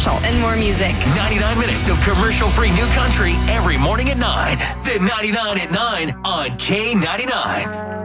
commercials and more music. 99 minutes of commercial-free new country every morning at 9. The 99 at 9 on K99.